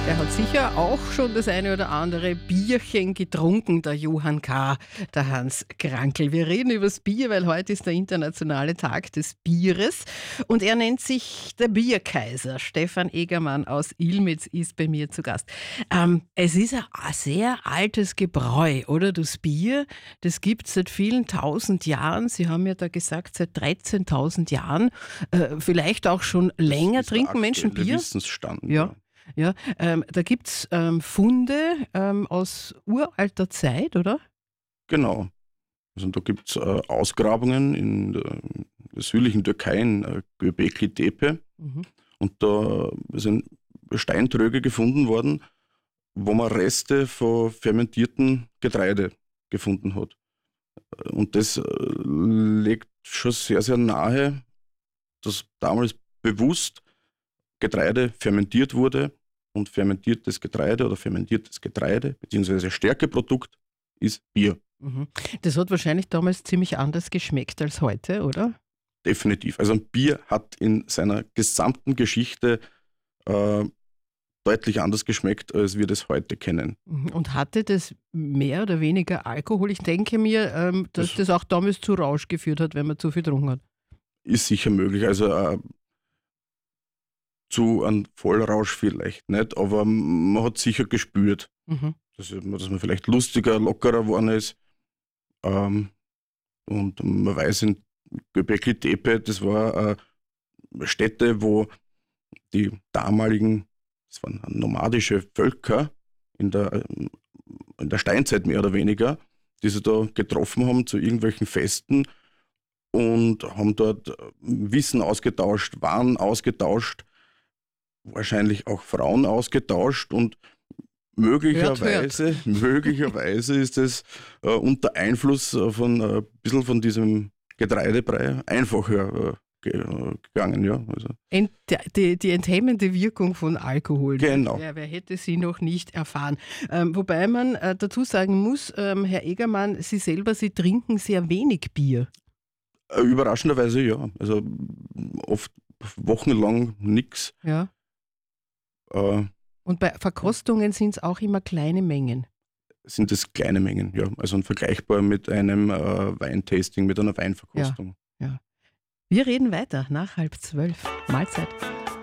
Er hat sicher auch schon das eine oder andere Bierchen getrunken, der Johann K., der Hans Krankl. Wir reden über das Bier, weil heute ist der internationale Tag des Bieres. Und er nennt sich der Bierkaiser. Stefan Egermann aus Ilmitz ist bei mir zu Gast. Es ist ein sehr altes Gebräu, oder? Das Bier, das gibt es seit vielen tausend Jahren. Sie haben ja da gesagt, seit 13.000 Jahren. Vielleicht auch schon länger trinken Menschen Bier. Wissensstand. Ja. Ja, da gibt es Funde aus uralter Zeit, oder? Genau. Also da gibt es Ausgrabungen in der südlichen Türkei, in Göbekli Tepe. Mhm. Und da sind Steintröge gefunden worden, wo man Reste von fermentierten Getreide gefunden hat. Und das legt schon sehr, sehr nahe, dass damals bewusst Getreide fermentiert wurde und fermentiertes Getreide beziehungsweise Stärkeprodukt ist Bier. Mhm. Das hat wahrscheinlich damals ziemlich anders geschmeckt als heute, oder? Definitiv. Also ein Bier hat in seiner gesamten Geschichte deutlich anders geschmeckt, als wir das heute kennen. Mhm. Und hatte das mehr oder weniger Alkohol? Ich denke mir, dass das auch damals zu Rausch geführt hat, wenn man zu viel getrunken hat. Ist sicher möglich. Also zu einem Vollrausch vielleicht nicht, aber man hat sicher gespürt, dass man vielleicht lustiger, lockerer geworden ist. Und man weiß, in Göbekli Tepe, das war eine Stätte, wo die damaligen, das waren nomadische Völker in der Steinzeit mehr oder weniger, die sich da getroffen haben zu irgendwelchen Festen und haben dort Wissen ausgetauscht, Waren ausgetauscht, wahrscheinlich auch Frauen ausgetauscht und möglicherweise ist es unter Einfluss von ein bisschen von diesem Getreidebrei einfacher gegangen. Ja. Also. Die enthemmende Wirkung von Alkohol. Genau. Wer hätte sie noch nicht erfahren? Wobei man dazu sagen muss, Herr Egermann, Sie selber, Sie trinken sehr wenig Bier. Überraschenderweise ja. Also oft wochenlang nichts. Ja. Und bei Verkostungen sind es auch immer kleine Mengen. Sind es kleine Mengen, ja. Also vergleichbar mit einem Weintasting, mit einer Weinverkostung. Ja. Wir reden weiter nach 11:30. Mahlzeit.